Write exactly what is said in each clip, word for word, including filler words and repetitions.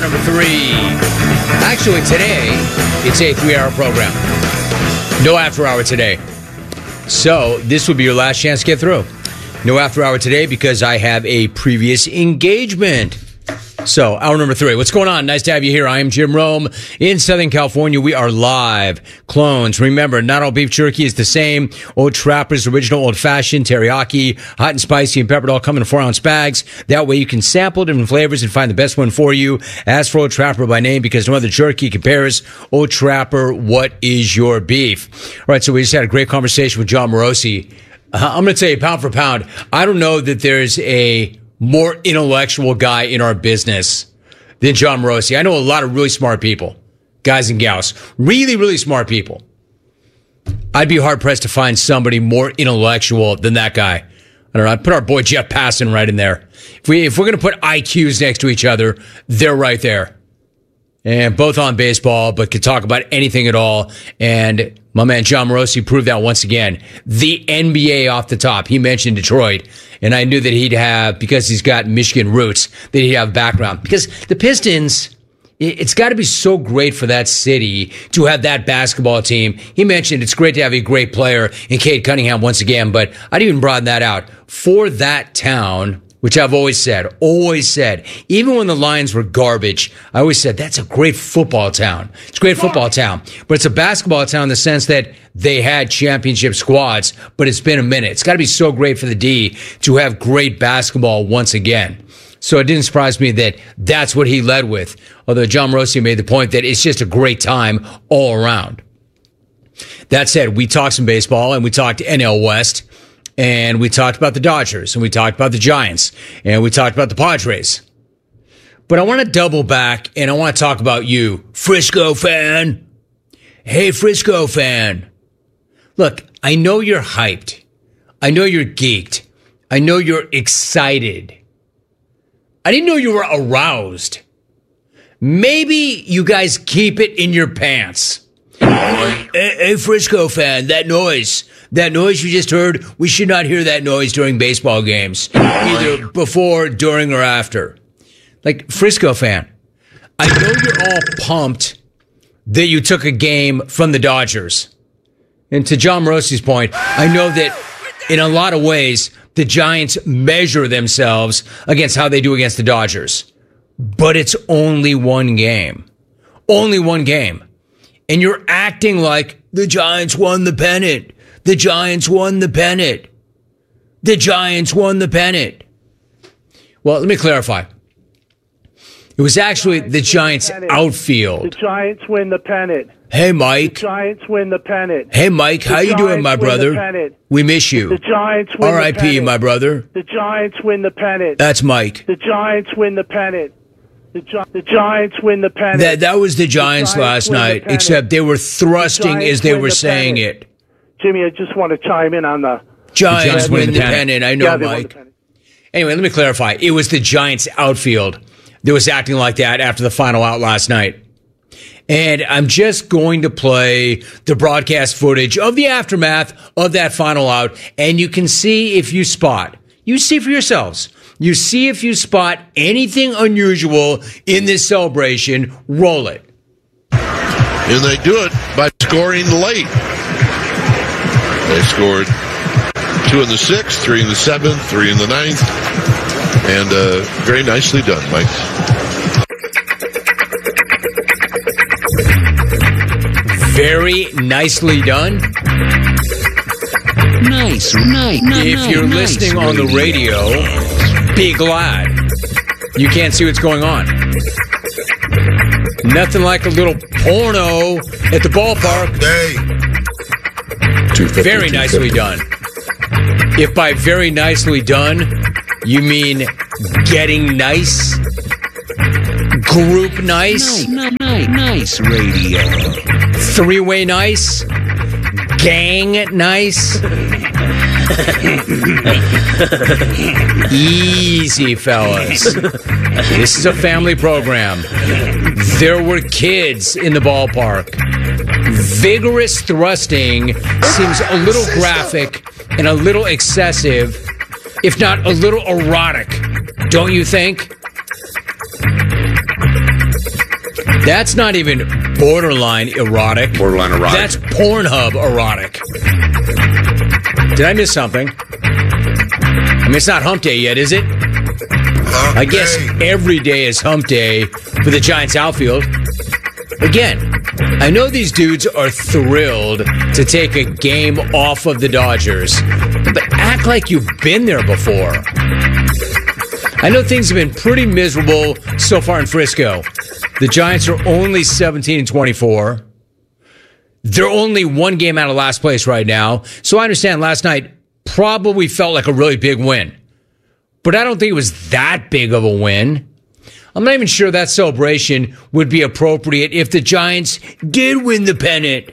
number three. Actually, today, it's a three-hour program. No after hour today. So, this will be your last chance to get through. No after hour today because I have a previous engagement. So, hour number three. What's going on? Nice to have you here. I am Jim Rome in Southern California. We are live. Clones. Remember, not all beef jerky is the same. Old Trapper's original old-fashioned teriyaki, hot and spicy and peppered, all come in four-ounce bags. That way you can sample different flavors and find the best one for you. Ask for Old Trapper by name because no other jerky compares. Old Trapper, what is your beef? All right, so we just had a great conversation with John Morosi. Uh, I'm going to tell you, pound for pound, I don't know that there's a more intellectual guy in our business than John Morosi. I know a lot of really smart people, guys and gals, really, really smart people. I'd be hard-pressed to find somebody more intellectual than that guy. I don't know, I'd put our boy Jeff Passan right in there. If, we, if we're going to put I Qs next to each other, they're right there. And both on baseball, but could talk about anything at all. And my man John Morosi proved that once again. The N B A off the top. He mentioned Detroit. And I knew that he'd have, because he's got Michigan roots, that he'd have background. Because the Pistons, it's got to be so great for that city to have that basketball team. He mentioned it's great to have a great player in Cade Cunningham once again, but I'd even broaden that out. For that town, which I've always said, always said, even when the Lions were garbage, I always said, that's a great football town. It's a great football town. But it's a basketball town in the sense that they had championship squads, but it's been a minute. It's got to be so great for the D to have great basketball once again. So it didn't surprise me that that's what he led with. Although John Morosi made the point that it's just a great time all around. That said, we talked some baseball and we talked N L West. And we talked about the Dodgers, and we talked about the Giants, and we talked about the Padres. But I want to double back, and I want to talk about you, Frisco fan. Hey, Frisco fan. Look, I know you're hyped. I know you're geeked. I know you're excited. I didn't know you were aroused. Maybe you guys keep it in your pants. Hey, hey, Frisco fan, that noise. That noise you just heard, we should not hear that noise during baseball games, either before, during, or after. Like, Frisco fan, I know you're all pumped that you took a game from the Dodgers. And to John Morosi's point, I know that in a lot of ways, the Giants measure themselves against how they do against the Dodgers. But it's only one game. Only one game. And you're acting like the Giants won the pennant. The Giants won the pennant. The Giants won the pennant. Well, let me clarify. It was actually the Giants outfield. The Giants win the pennant. Hey, Mike. The Giants win the pennant. Hey, Mike. How you doing, my brother? We miss you. The Giants win R I P, the pennant. my brother. The Giants win the pennant. That's Mike. The Giants win the pennant. The, Gi- the Giants win the pennant. That, that was the Giants, the Giants last night, the except they were thrusting as they were the saying pennant. it. Jimmy, I just want to chime in on the Giants, the Giants win win the the pennant. I know, yeah, they won Mike. the pennant. Anyway, let me clarify. It was the Giants outfield that was acting like that after the final out last night. And I'm just going to play the broadcast footage of the aftermath of that final out, and you can see if you spot. You see for yourselves. You see if you spot anything unusual in this celebration. Roll it. And they do it by scoring late. They scored two in the sixth, three in the seventh, three in the ninth, and uh, very nicely done, Mike. Very nicely done. Nice, nice, nice. If you're nice listening on the radio, be glad. You can't see what's going on. Nothing like a little porno at the ballpark. Hey. Very nicely done. If by very nicely done, you mean getting nice, group nice, Nice, nice, nice radio. three-way nice, gang nice. Easy, fellas. This is a family program. There were kids in the ballpark. Vigorous thrusting seems a little graphic and a little excessive, if not a little erotic, don't you think? That's not even borderline erotic. Borderline erotic. That's Pornhub erotic. Did I miss something? I mean, it's not hump day yet, is it? Hump I guess day. every day is hump day for the Giants outfield. Again, I know these dudes are thrilled to take a game off of the Dodgers, but act like you've been there before. I know things have been pretty miserable so far in Frisco. The Giants are only seventeen and twenty-four. They're only one game out of last place right now. So I understand last night probably felt like a really big win. But I don't think it was that big of a win. I'm not even sure that celebration would be appropriate if the Giants did win the pennant.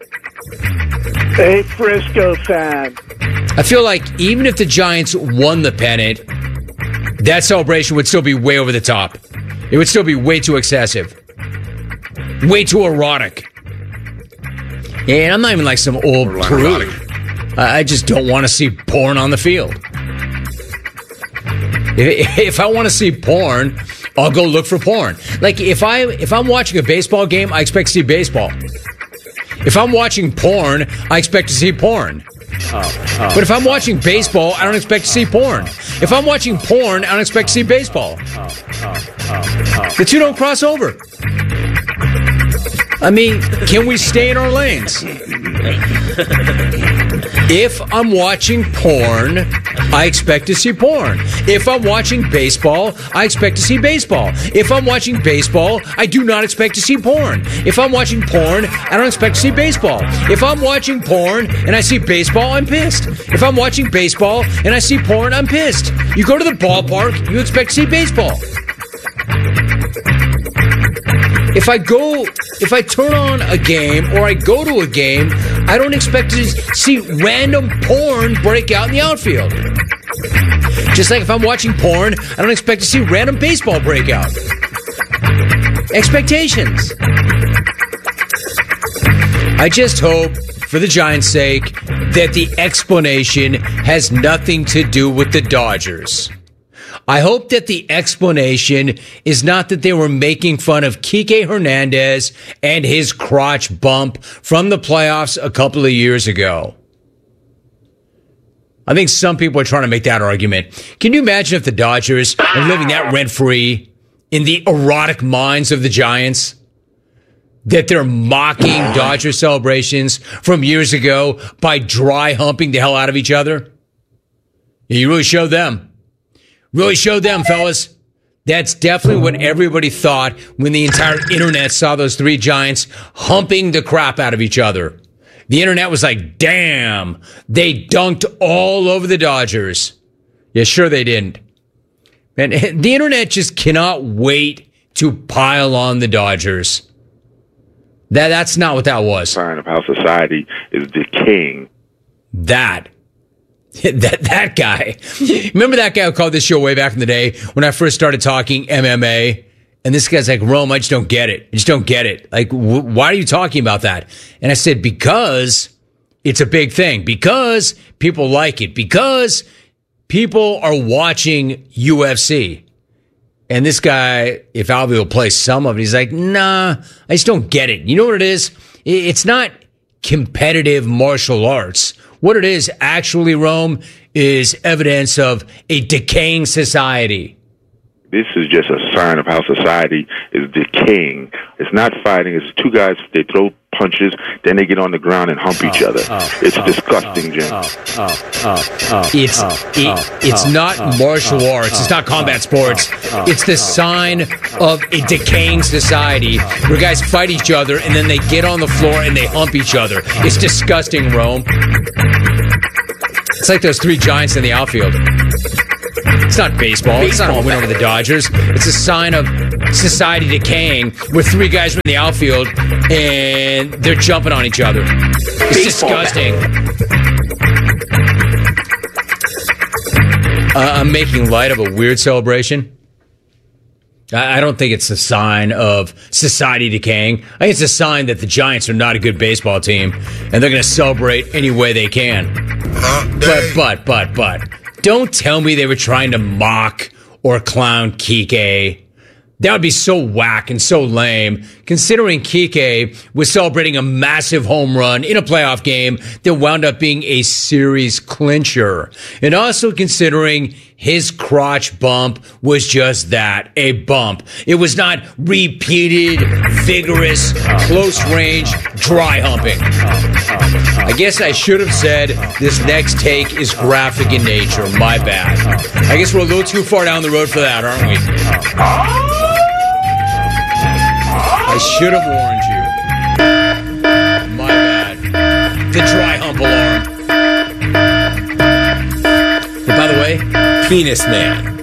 Hey, Frisco fan. I feel like even if the Giants won the pennant, that celebration would still be way over the top. It would still be way too excessive. Way too erotic. And I'm not even like some old prude. I just don't want to see porn on the field. If, if I want to see porn, I'll go look for porn. Like if I if I'm watching a baseball game, I expect to see baseball. If I'm watching porn, I expect to see porn. Oh, oh, but if I'm watching baseball, I don't expect to see porn. If I'm watching porn, I don't expect to see baseball. The two don't cross over. I mean, can we stay in our lanes? If I'm watching porn, I expect to see porn. If I'm watching baseball, I expect to see baseball. If I'm watching baseball, I do not expect to see porn. If I'm watching porn, I don't expect to see baseball. If I'm watching porn and I see baseball, I'm pissed. If I'm watching baseball and I see porn, I'm pissed. You go to the ballpark, you expect to see baseball. If I go, if I turn on a game or I go to a game, I don't expect to see random porn break out in the outfield. Just like if I'm watching porn, I don't expect to see random baseball break out. Expectations. I just hope, for the Giants' sake, that the explanation has nothing to do with the Dodgers. I hope that the explanation is not that they were making fun of Kike Hernandez and his crotch bump from the playoffs a couple of years ago. I think some people are trying to make that argument. Can you imagine if the Dodgers are living that rent-free in the erotic minds of the Giants? That they're mocking Dodger celebrations from years ago by dry humping the hell out of each other? Yeah, you really showed them. Really showed them, fellas. That's definitely what everybody thought when the entire internet saw those three Giants humping the crap out of each other. The internet was like, damn, they dunked all over the Dodgers. Yeah, sure they didn't. And the internet just cannot wait to pile on the Dodgers. That That's not what that was. Sign of how society is decaying. That. That that guy. Remember that guy who called this show way back in the day when I first started talking M M A? And this guy's like, Rome, I just don't get it. I just don't get it. Like, wh- why are you talking about that? And I said, because it's a big thing. Because people like it. Because people are watching U F C. And this guy, if Alvy will play some of it, he's like, nah, I just don't get it. You know what it is? It's not competitive martial arts. What it is, actually, Rome, is evidence of a decaying society. This is just a sign of how society is decaying. It's not fighting. It's two guys, they throw punches, then they get on the ground and hump each other. It's disgusting, Jim. It's it, it's not martial arts. It's not combat sports. It's the sign of a decaying society where guys fight each other and then they get on the floor and they hump each other. It's disgusting, Rome. It's like those three Giants in the outfield. It's not baseball. baseball. It's not a win over the Dodgers. It's a sign of society decaying with three guys in the outfield and they're jumping on each other. It's baseball disgusting. Uh, I'm making light of a weird celebration. I, I don't think it's a sign of society decaying. I think it's a sign that the Giants are not a good baseball team and they're going to celebrate any way they can. But, but, but, but. Don't tell me they were trying to mock or clown Kike. That would be so whack and so lame, considering Kike was celebrating a massive home run in a playoff game that wound up being a series clincher. And also considering his crotch bump was just that, a bump. It was not repeated, vigorous, close-range, dry humping. I guess I should have said this next take is graphic in nature. My bad. I guess we're a little too far down the road for that, aren't we? I should have warned you. My bad. The dry hump alarm. And by the way, penis man.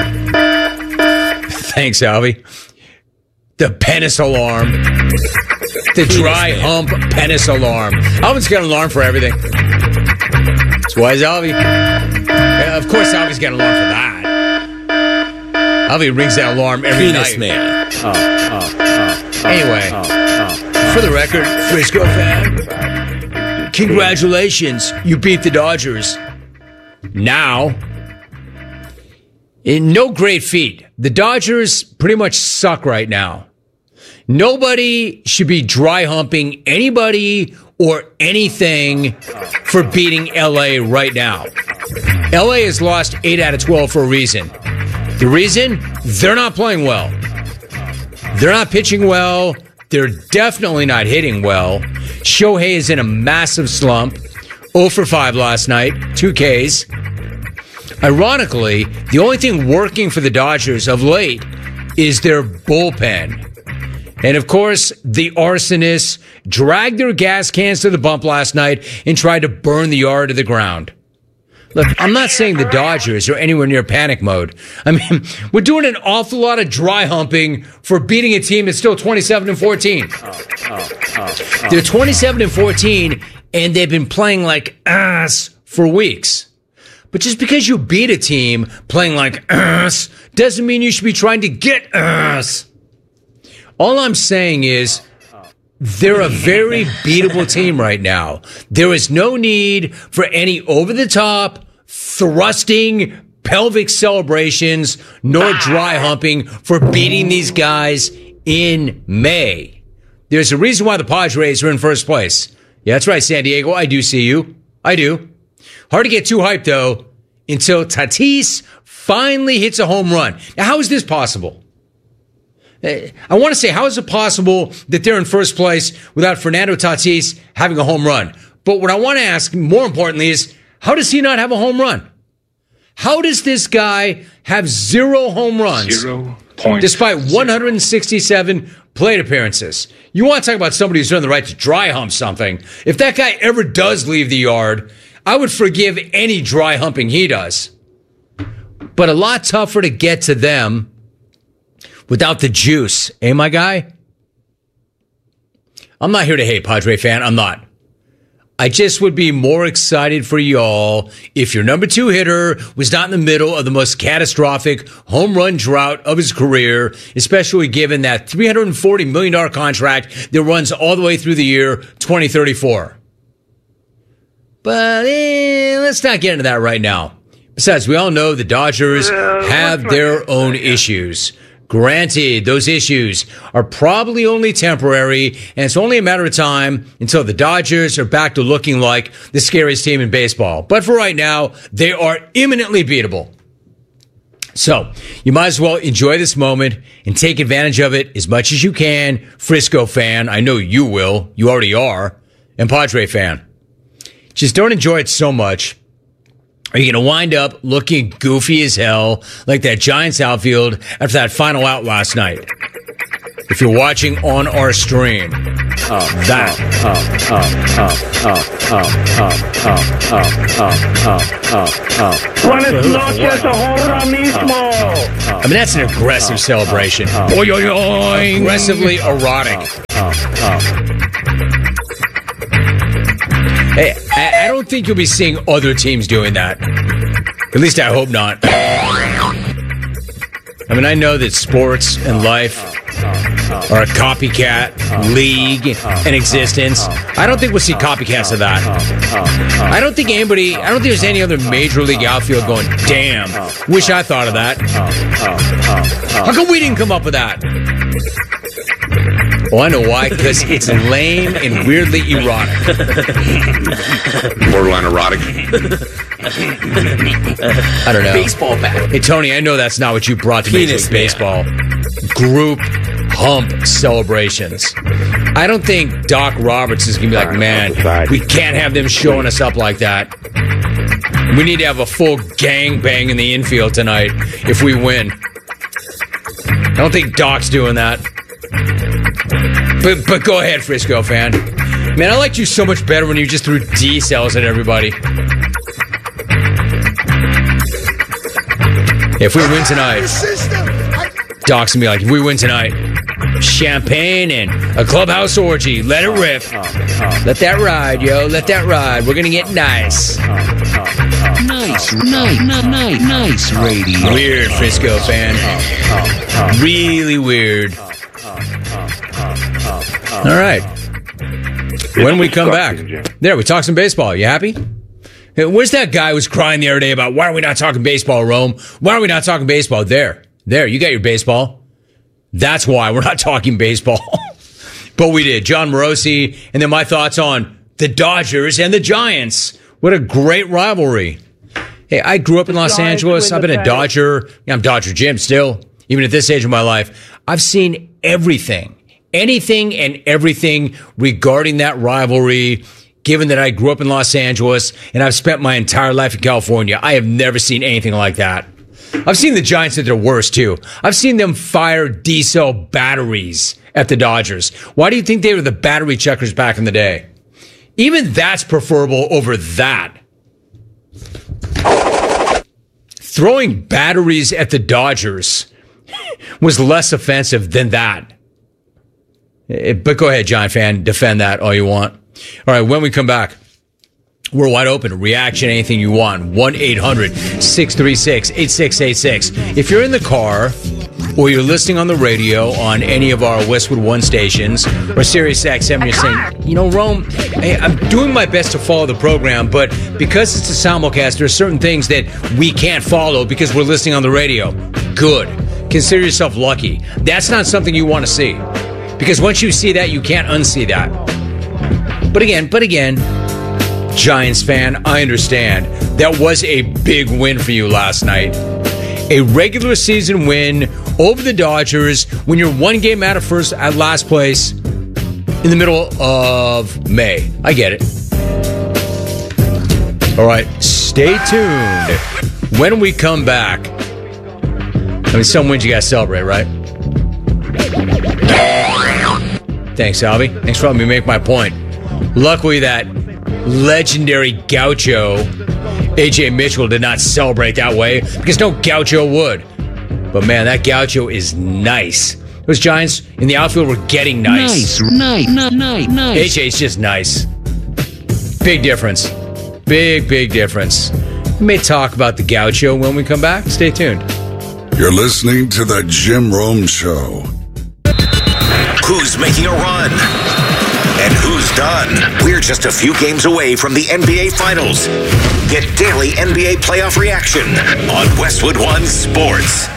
Thanks, Alvy. The penis alarm. The dry hump penis alarm. Alvin's got an alarm for everything. That's why he's Alvy. Yeah, of course, Alvy's got an alarm for that. Alvy rings that alarm every penis night. man. Oh, oh, oh. Anyway, for the record, Frisco fan, congratulations, you beat the Dodgers. Now, in no great feat, the Dodgers pretty much suck right now. Nobody should be dry humping anybody or anything for beating L A right now. L A has lost eight out of twelve for a reason. The reason? They're not playing well. They're not pitching well. They're definitely not hitting well. Shohei is in a massive slump. oh for five last night. Two Ks. Ironically, the only thing working for the Dodgers of late is their bullpen. And of course, the arsonists dragged their gas cans to the bump last night and tried to burn the yard to the ground. Look, I'm not saying the Dodgers are anywhere near panic mode. I mean, we're doing an awful lot of dry humping for beating a team that's still twenty-seven and fourteen. Oh, oh, oh, oh, They're twenty-seven and fourteen, and they've been playing like ass for weeks. But just because you beat a team playing like ass doesn't mean you should be trying to get ass. All I'm saying is, they're a very beatable team right now. There is no need for any over-the-top, thrusting, pelvic celebrations, nor dry humping for beating these guys in May. There's a reason why the Padres are in first place. Yeah, that's right, San Diego. I do see you. I do. Hard to get too hyped, though, until Tatis finally hits a home run. Now, how is this possible? I want to say, how is it possible that they're in first place without Fernando Tatis having a home run? But what I want to ask, more importantly, is how does he not have a home run? How does this guy have zero home runs zero point despite one hundred sixty-seven plate appearances? You want to talk about somebody who's earned the right to dry hump something. If that guy ever does leave the yard, I would forgive any dry humping he does. But a lot tougher to get to them without the juice, eh, my guy? I'm not here to hate, Padre fan. I'm not. I just would be more excited for y'all if your number two hitter was not in the middle of the most catastrophic home run drought of his career, especially given that three hundred forty million dollars contract that runs all the way through the year twenty thirty-four. But eh, let's not get into that right now. Besides, we all know the Dodgers have their own issues. Granted, those issues are probably only temporary, and it's only a matter of time until the Dodgers are back to looking like the scariest team in baseball. But for right now, they are imminently beatable. So, you might as well enjoy this moment and take advantage of it as much as you can. Frisco fan, I know you will. You already are. And Padre fan, just don't enjoy it so much. Are you going to wind up looking goofy as hell like that Giants outfield after that final out last night? If you're watching on our stream, uh, that. Buenas noches, ahora mismo. I mean, that's an aggressive celebration. Oy, oy, oy. Aggressively erotic. Hey, I, I don't think you'll be seeing other teams doing that. At least I hope not. I mean, I know that sports and life are a copycat league in existence. I don't think we'll see copycats of that. I don't think anybody, I don't think there's any other major league outfield going, damn, wish I thought of that. How come we didn't come up with that? Well, I know why, because it's lame and weirdly erotic. Borderline erotic. I don't know. Baseball bat. Hey, Tony, I know that's not what you brought to Major League Baseball. Group hump celebrations. I don't think Doc Roberts is going to be like, man, we can't have them showing us up like that. We need to have a full gangbang in the infield tonight if we win. I don't think Doc's doing that. But but go ahead, Frisco fan. Man, I liked you so much better when you just threw D cells at everybody. If we win tonight, Doc's gonna be like, if we win tonight, champagne and a clubhouse orgy. Let it rip. Let that ride, yo. Let that ride. We're gonna get nice. Nice, nice, nice, nice radio. Weird, Frisco fan. Really weird. All right. When we come back, there, we talk some baseball. You happy? Hey, where's that guy who was crying the other day about why are we not talking baseball, Rome? Why are we not talking baseball? There, there, you got your baseball. That's why we're not talking baseball. But we did. John Morosi, and then my thoughts on the Dodgers and the Giants. What a great rivalry. Hey, I grew up in Los Angeles. I've been a Dodger. Yeah, I'm Dodger Jim still, even at this stage of my life. I've seen everything. Anything and everything regarding that rivalry, given that I grew up in Los Angeles and I've spent my entire life in California. I have never seen anything like that. I've seen the Giants at their worst, too. I've seen them fire diesel batteries at the Dodgers. Why do you think they were the battery checkers back in the day? Even that's preferable over that. Throwing batteries at the Dodgers was less offensive than that. But go ahead, Giant fan, defend that all you want. All right, when we come back, we're wide open. Reaction, anything you want. one eight hundred six three six eight six eight six. If you're in the car or you're listening on the radio on any of our Westwood One stations or Sirius X M, you're saying, you know, Rome, hey, I'm doing my best to follow the program, but because it's a simulcast, there are certain things that we can't follow because we're listening on the radio. Good. Consider yourself lucky. That's not something you want to see. Because once you see that, you can't unsee that. But again, but again, Giants fan, I understand. That was a big win for you last night. A regular season win over the Dodgers when you're one game out of first at last place in the middle of May. I get it. All right, stay tuned. When we come back, I mean, some wins you got to celebrate, right? Thanks, Albie. Thanks for helping me make my point. Luckily, that legendary gaucho, A J Mitchell, did not celebrate that way because no gaucho would. But man, that gaucho is nice. Those Giants in the outfield were getting nice. Nice, nice, nice, nice. A J's just nice. Big difference. Big, big difference. We may talk about the gaucho when we come back. Stay tuned. You're listening to the Jim Rome Show. Who's making a run? And who's done? We're just a few games away from the N B A Finals. Get daily N B A playoff reaction on Westwood One Sports.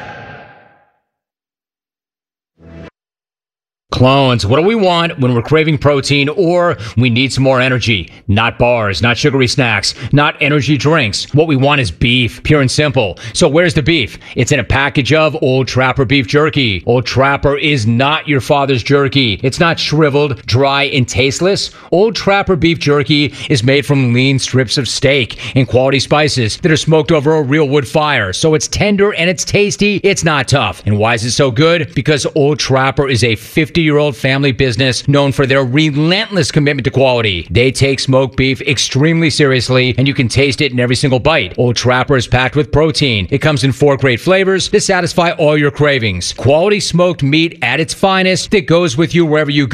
Clones, what do we want when we're craving protein or we need some more energy? Not bars, not sugary snacks, not energy drinks. What we want is beef, pure and simple. So where's the beef? It's in a package of Old Trapper beef jerky. Old Trapper is not your father's jerky. It's not shriveled, dry, and tasteless. Old Trapper beef jerky is made from lean strips of steak and quality spices that are smoked over a real wood fire. So it's tender and it's tasty. It's not tough. And why is it so good? Because Old Trapper is a fifty-year-old family business known for their relentless commitment to quality. They take smoked beef extremely seriously, and you can taste it in every single bite. Old Trapper is packed with protein. It comes in four great flavors to satisfy all your cravings. Quality smoked meat at its finest that goes with you wherever you go.